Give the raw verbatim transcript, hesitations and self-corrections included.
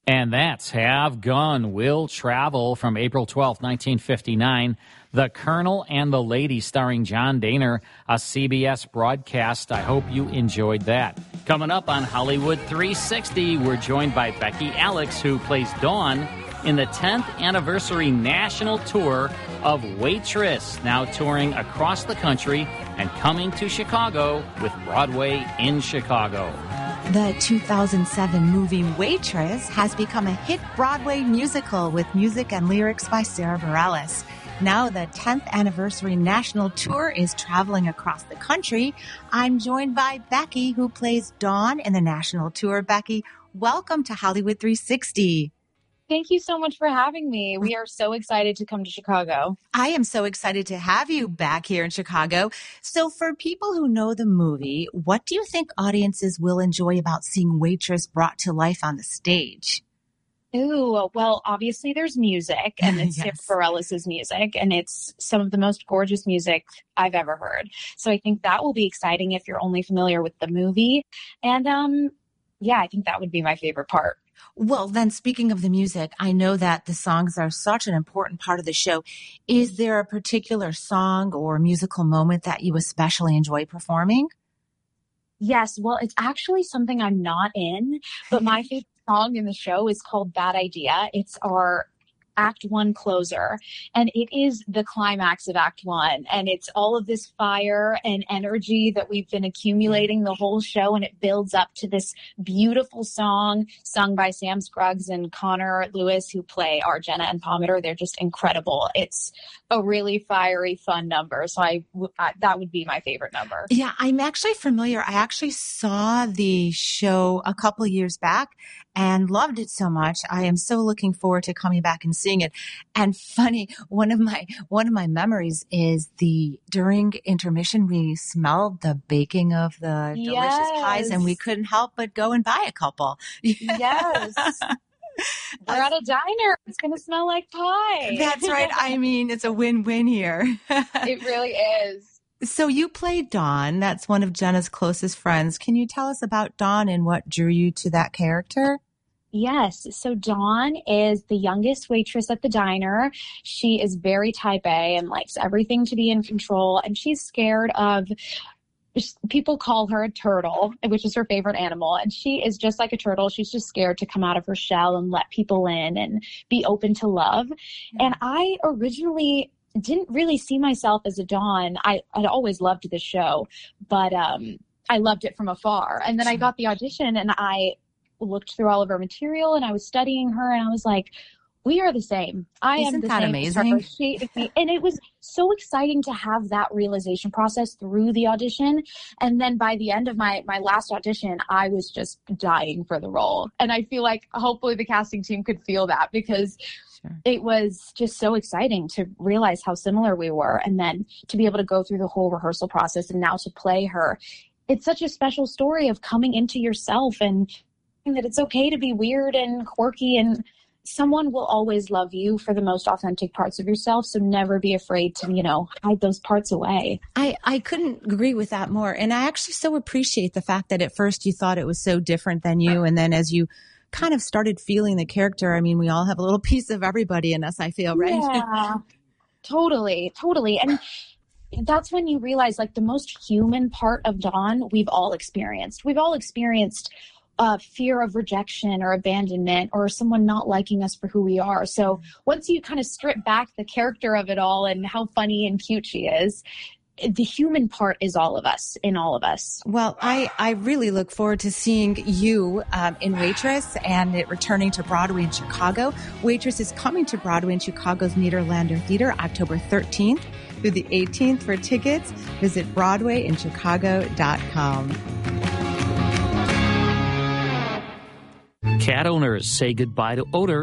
And that's Have Gun Will Travel from April twelfth, nineteen fifty-nine. The Colonel and the Lady starring John Dehner, a C B S broadcast. I hope you enjoyed that. Coming up on Hollywood three sixty, we're joined by Becky Alex, who plays Dawn in the tenth anniversary national tour of Waitress, now touring across the country and coming to Chicago with Broadway in Chicago. The two thousand seven movie Waitress has become a hit Broadway musical with music and lyrics by Sarah Bareilles. Now the tenth anniversary national tour is traveling across the country. I'm joined by Becky, who plays Dawn in the national tour. Becky, welcome to Hollywood three sixty. Thank you so much for having me. We are so excited to come to Chicago. I am so excited to have you back here in Chicago. So for people who know the movie, what do you think audiences will enjoy about seeing Waitress brought to life on the stage? Ooh, well, obviously there's music, and it's Yes. Sarah Bareilles' music, and it's some of the most gorgeous music I've ever heard. So I think that will be exciting if you're only familiar with the movie. And um, yeah, I think that would be my favorite part. Well, then speaking of the music, I know that the songs are such an important part of the show. Is there a particular song or musical moment that you especially enjoy performing? Yes, well, it's actually something I'm not in, but my favorite song in the show is called Bad Idea. It's our Act One closer, and it is the climax of Act One, and it's all of this fire and energy that we've been accumulating the whole show, and it builds up to this beautiful song sung by Sam Scruggs and Connor Lewis, who play Argenta and Pomander. They're just incredible. It's a really fiery, fun number, so I, I that would be my favorite number. Yeah, I'm actually familiar. I actually saw the show a couple years back and loved it so much. I am so looking forward to coming back and seeing it. And funny, one of my one of my memories is the during intermission we smelled the baking of the delicious Yes. pies, and we couldn't help but go and buy a couple. Yes. We're at a diner. It's going to smell like pie. That's right. I mean, it's a win-win here. It really is. So you played Dawn. That's one of Jenna's closest friends. Can you tell us about Dawn and what drew you to that character? Yes. So Dawn is the youngest waitress at the diner. She is very type A and likes everything to be in control. And she's scared of, people call her a turtle, which is her favorite animal. And she is just like a turtle. She's just scared to come out of her shell and let people in and be open to love. Mm-hmm. And I originally didn't really see myself as a Dawn. I, I'd always loved the show, but um, I loved it from afar. And then I got the audition and I looked through all of her material and I was studying her and I was like, we are the same. I Isn't am the that same. amazing? She, and it was so exciting to have that realization process through the audition. And then by the end of my, my last audition, I was just dying for the role. And I feel like hopefully the casting team could feel that because sure. It was just so exciting to realize how similar we were. And then to be able to go through the whole rehearsal process and now to play her. It's such a special story of coming into yourself and that it's okay to be weird and quirky, and someone will always love you for the most authentic parts of yourself. So never be afraid to, you know, hide those parts away. I, I couldn't agree with that more. And I actually so appreciate the fact that at first you thought it was so different than you. And then as you kind of started feeling the character, I mean, we all have a little piece of everybody in us, I feel, right? Yeah, totally, totally. And that's when you realize like the most human part of Dawn we've all experienced. We've all experienced Uh, fear of rejection or abandonment or someone not liking us for who we are. So once you kind of strip back the character of it all and how funny and cute she is, the human part is all of us, in all of us. Well, I, I really look forward to seeing you um, in Waitress and it returning to Broadway in Chicago. Waitress is coming to Broadway in Chicago's Nederlander Theater October thirteenth through the eighteenth. For tickets, visit broadway in chicago dot com. Cat owners say goodbye to odor